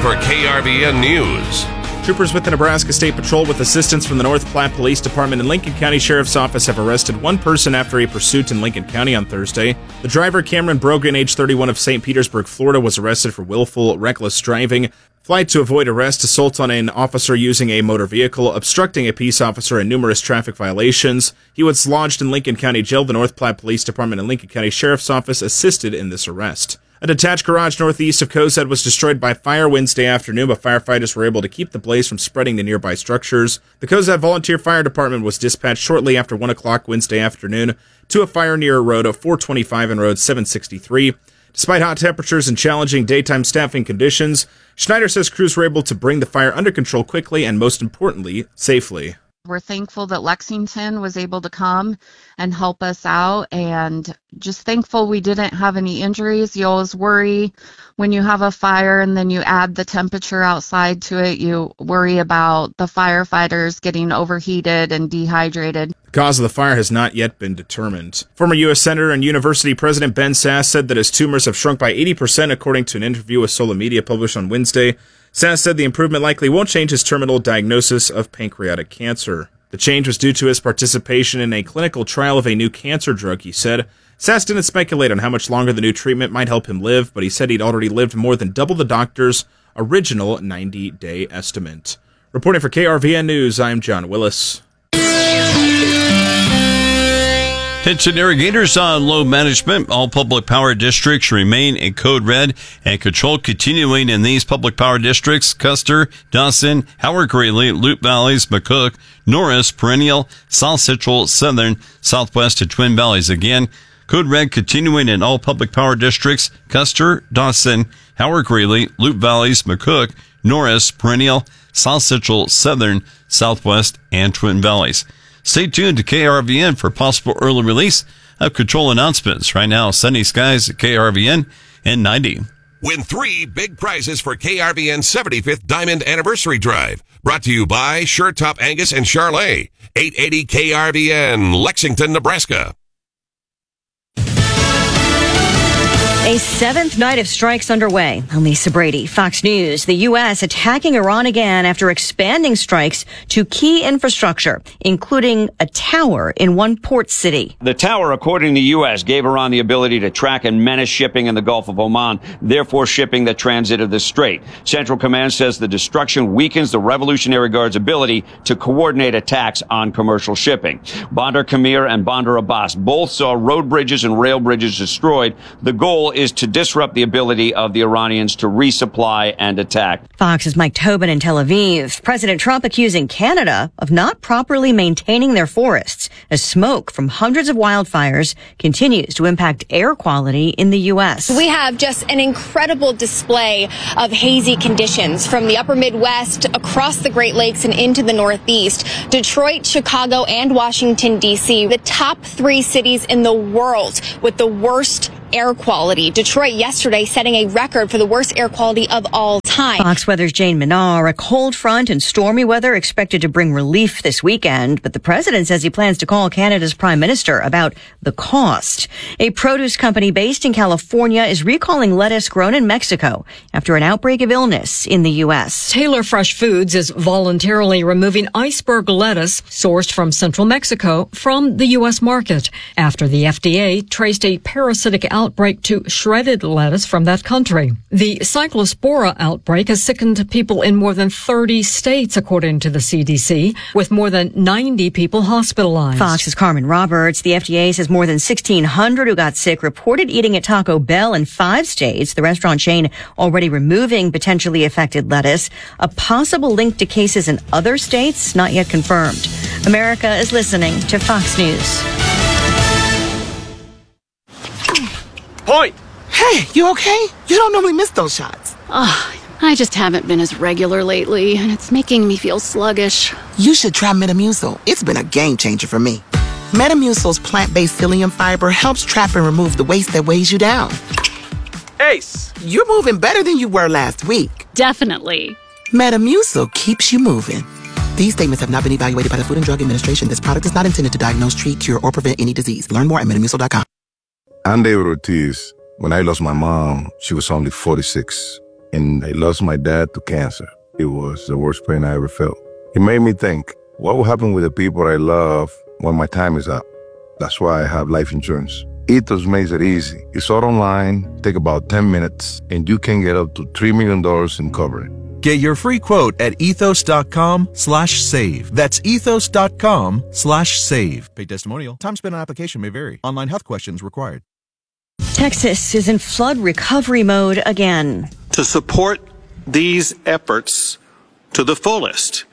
for KRVN News. Troopers with the Nebraska State Patrol with assistance from the North Platte Police Department and Lincoln County Sheriff's Office have arrested one person after a pursuit in Lincoln County on Thursday. The driver, Cameron Brogan, age 31 of St. Petersburg, Florida, was arrested for willful, reckless driving, flight to avoid arrest, assault on an officer using a motor vehicle, obstructing a peace officer, and numerous traffic violations. He was lodged in Lincoln County Jail. The North Platte Police Department and Lincoln County Sheriff's Office assisted in this arrest. A detached garage northeast of Cozad was destroyed by fire Wednesday afternoon, but firefighters were able to keep the blaze from spreading to nearby structures. The Cozad Volunteer Fire Department was dispatched shortly after 1 o'clock Wednesday afternoon to a fire near Road 425 and Road 763. Despite hot temperatures and challenging daytime staffing conditions, Schneider says crews were able to bring the fire under control quickly and, most importantly, safely. We're thankful that Lexington was able to come and help us out, and just thankful we didn't have any injuries. You always worry when you have a fire and then you add the temperature outside to it. You worry about the firefighters getting overheated and dehydrated. The cause of the fire has not yet been determined. Former U.S. Senator and University President Ben Sasse said that his tumors have shrunk by 80%, according to an interview with Sola Media published on Wednesday. Sasse said the improvement likely won't change his terminal diagnosis of pancreatic cancer. The change was due to his participation in a clinical trial of a new cancer drug, he said. Sasse didn't speculate on how much longer the new treatment might help him live, but he said he'd already lived more than double the doctor's original 90-day estimate. Reporting for KRVN News, I'm John Willis. Attention irrigators on load management. All public power districts remain in code red and control continuing in these public power districts: Custer, Dawson, Howard Greeley, Loup Valleys, McCook, Norris, Perennial, South Central, Southern, Southwest, and Twin Valleys. Again, code red continuing in all public power districts: Custer, Dawson, Howard Greeley, Loup Valleys, McCook, Norris, Perennial, South Central, Southern, Southwest, and Twin Valleys. Stay tuned to KRVN for possible early release of control announcements. Right now, sunny skies at KRVN and 90. Win 3 big prizes for KRVN's 75th Diamond Anniversary Drive. Brought to you by Sure Top Angus and Charlet. 880 KRVN, Lexington, Nebraska. A 7th night of strikes underway. I'm Lisa Brady, Fox News. The U.S. attacking Iran again after expanding strikes to key infrastructure, including a tower in one port city. The tower, according to the U.S., gave Iran the ability to track and menace shipping in the Gulf of Oman, therefore shipping the transit of the strait. Central Command says the destruction weakens the Revolutionary Guard's ability to coordinate attacks on commercial shipping. Bandar Kamir and Bandar Abbas both saw road bridges and rail bridges destroyed. The goal is to disrupt the ability of the Iranians to resupply and attack. Fox's Mike Tobin in Tel Aviv. President Trump accusing Canada of not properly maintaining their forests as smoke from hundreds of wildfires continues to impact air quality in the U.S. We have just an incredible display of hazy conditions from the upper Midwest across the Great Lakes and into the Northeast. Detroit, Chicago, and Washington, D.C., the top 3 cities in the world with the worst air quality. Detroit yesterday setting a record for the worst air quality of all time. Fox Weather's Jane Minar. A cold front and stormy weather expected to bring relief this weekend, but the president says he plans to call Canada's prime minister about the cost. A produce company based in California is recalling lettuce grown in Mexico after an outbreak of illness in the U.S. Taylor Fresh Foods is voluntarily removing iceberg lettuce sourced from central Mexico from the U.S. market after the FDA traced a parasitic outbreak to shredded lettuce from that country. The Cyclospora outbreak has sickened people in more than 30 states, according to the CDC, with more than 90 people hospitalized. Fox's Carmen Roberts. The FDA says more than 1,600 who got sick reported eating at Taco Bell in 5 states. The restaurant chain already removing potentially affected lettuce. A possible link to cases in other states not yet confirmed. America is listening to Fox News. Point! Hey, you okay? You don't normally miss those shots. I just haven't been as regular lately, and it's making me feel sluggish. You should try Metamucil. It's been a game changer for me. Metamucil's plant-based psyllium fiber helps trap and remove the waste that weighs you down. Ace, you're moving better than you were last week. Definitely. Metamucil keeps you moving. These statements have not been evaluated by the Food and Drug Administration. This product is not intended to diagnose, treat, cure, or prevent any disease. Learn more at Metamucil.com. I'm David Ortiz. When I lost my mom, she was only 46. and I lost my dad to cancer. It was the worst pain I ever felt. It made me think, what will happen with the people I love when my time is up? That's why I have life insurance. Ethos makes it easy. It's all online, take about 10 minutes, and you can get up to $3 million in coverage. Get your free quote at ethos.com/save. That's ethos.com/save. Paid testimonial. Time spent on application may vary. Online health questions required. Texas is in flood recovery mode again. To support these efforts to the fullest,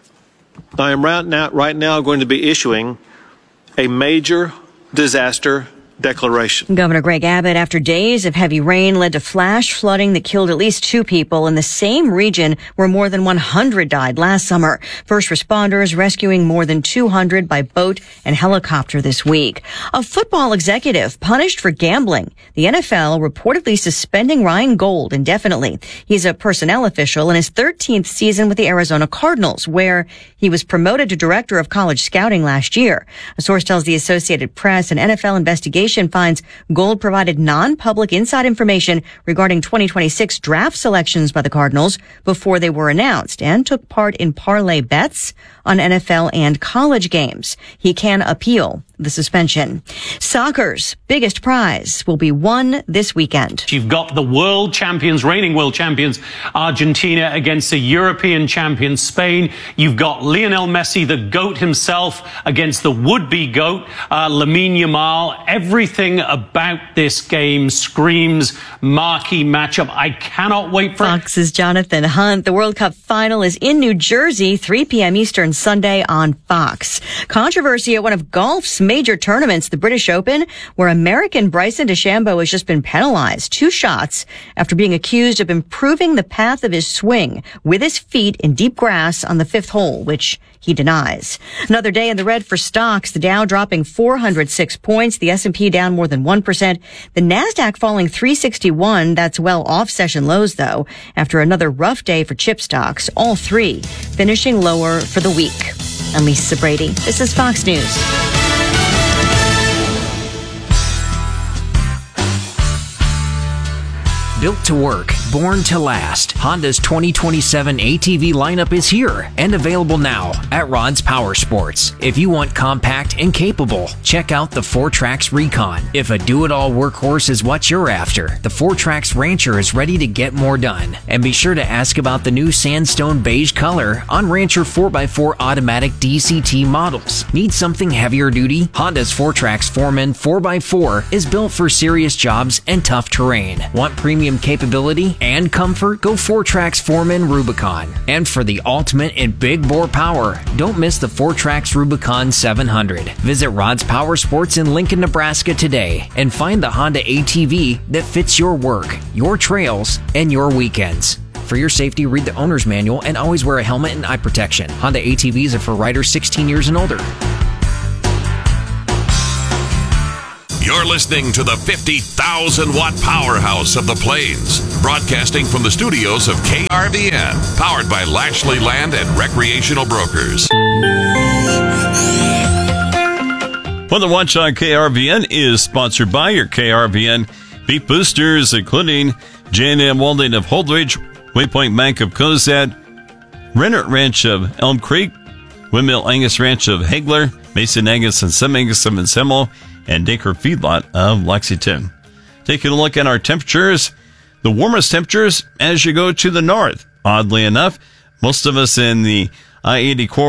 I am right now going to be issuing a major disaster declaration. Governor Greg Abbott, after days of heavy rain, led to flash flooding that killed at least 2 people in the same region where more than 100 died last summer. First responders rescuing more than 200 by boat and helicopter this week. A football executive punished for gambling. The NFL reportedly suspending Ryan Gold indefinitely. He's a personnel official in his 13th season with the Arizona Cardinals, where he was promoted to director of college scouting last year. A source tells the Associated Press an NFL investigation finds Gold provided non-public inside information regarding 2026 draft selections by the Cardinals before they were announced, and took part in parlay bets on NFL and college games. He can appeal the suspension. Soccer's biggest prize will be won this weekend. You've got the world champions, reigning world champions, Argentina against the European champion, Spain. You've got Lionel Messi, the GOAT himself, against the would-be GOAT, Lamine Yamal. Everything about this game screams marquee matchup. I cannot wait for Fox's Jonathan Hunt. The World Cup final is in New Jersey, 3 p.m. Eastern Sunday on Fox. Controversy at one of golf's major tournaments, the British Open, where American Bryson DeChambeau has just been penalized 2 shots after being accused of improving the path of his swing with his feet in deep grass on the 5th hole, which he denies. Another day in the red for stocks, the Dow dropping 406 points, the S&P down more than 1%, the NASDAQ falling 361. That's well off session lows, though, after another rough day for chip stocks, all 3 finishing lower for the week. I'm Lisa Brady. This is Fox News. Built to work, born to last, Honda's 2027 ATV lineup is here and available now at Rod's Power Sports. If you want compact and capable, check out the 4Trax Recon. If a do-it-all workhorse is what you're after, the 4Trax Rancher is ready to get more done. And be sure to ask about the new sandstone beige color on Rancher 4x4 automatic DCT models. Need something heavier duty? Honda's 4Trax Foreman 4x4 is built for serious jobs and tough terrain. Want premium capability and comfort? Go 4Trax Foreman Rubicon. And for the ultimate in big bore power, don't miss the 4Trax Rubicon 700. Visit Rod's Power Sports in Lincoln, Nebraska today and find the Honda ATV that fits your work, your trails, and your weekends. For your safety, read the owner's manual and always wear a helmet and eye protection. Honda ATVs are for riders 16 years and older. You're listening to the 50,000-watt powerhouse of the Plains, broadcasting from the studios of KRVN, powered by Lashley Land and Recreational Brokers. Well, the Watch on KRVN is sponsored by your KRVN beef boosters, including J&M Welding of Holdridge, Waypoint Bank of Cozad, Rennert Ranch of Elm Creek, Windmill Angus Ranch of Hagler, Mason Angus and Sem Angus of Ensemble, and Dinker Feedlot of Lexington. Taking a look at our temperatures, the warmest temperatures as you go to the north. Oddly enough, most of us in the I-80 corridor